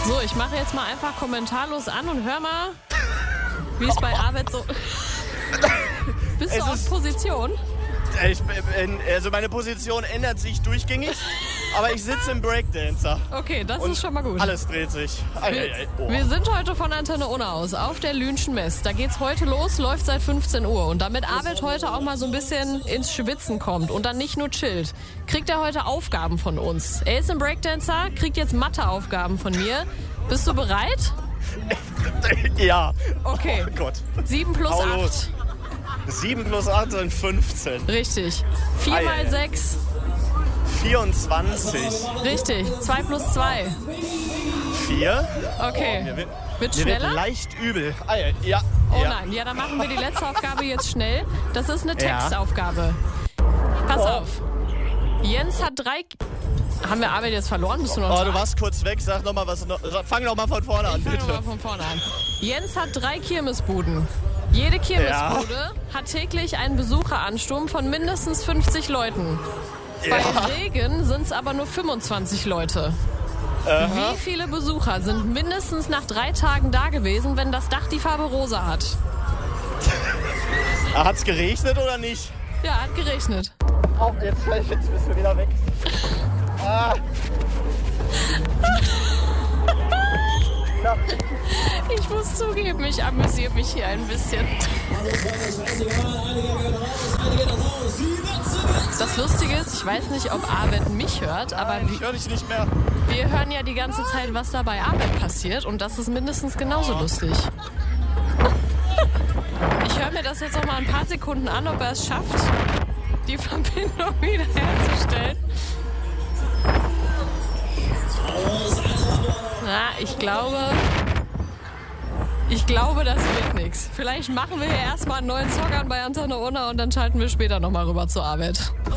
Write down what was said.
So, ich mache jetzt mal einfach kommentarlos an und hör mal, wie es bei Arvid so... Bist du auf Position? Also meine Position ändert sich durchgängig, aber ich sitze im Breakdancer. Okay, das ist schon mal gut. Alles dreht sich. Wir sind heute von Antenne Unna aus auf der Lühnschen Mess. Da geht's heute los, läuft seit 15 Uhr. Und damit Arvid heute auch mal so ein bisschen ins Schwitzen kommt und dann nicht nur chillt, kriegt er heute Aufgaben von uns. Er ist im Breakdancer, kriegt jetzt Matheaufgaben von mir. Bist du bereit? Ja. Okay. Oh Gott. 7 plus Hau 8. los. 7 plus 8 sind 15. Richtig. 4 mal 6. 24. Richtig. 2 plus 2. 4. Okay. Mir Wird wird schneller? leicht übel. Ja. Oh nein, ja, dann machen wir die letzte Aufgabe jetzt schnell. Das ist eine Textaufgabe. Pass auf. Jens hat 3... Haben wir Arbeit jetzt verloren? Bist du noch Oh, du warst kurz weg. Sag noch mal was. Fang noch mal von vorne an, bitte. Fangen wir mal von vorne an. Jens hat 3 Kirmesbuden. Jede Kirmesbude hat täglich einen Besucheransturm von mindestens 50 Leuten. Bei Regen sind es aber nur 25 Leute. Wie viele Besucher sind mindestens nach 3 Tagen da gewesen, wenn das Dach die Farbe rosa hat? Hat's geregnet oder nicht? Ja, hat geregnet. Oh, jetzt bist du wieder weg. Ich muss zugeben, ich amüsiere mich hier ein bisschen. Das Lustige ist, ich weiß nicht, ob Arvid mich hört, aber Ich höre dich nicht mehr. wir hören ja die ganze Zeit, was da bei Arvid passiert und das ist mindestens genauso lustig. Ich höre mir das jetzt noch mal ein paar Sekunden an, ob er es schafft, die Verbindung wieder herzustellen. Na, ich glaube, das wird nichts. Vielleicht machen wir hier erstmal einen neuen Song an bei Antenne Unna und dann schalten wir später nochmal rüber zur Arbeit.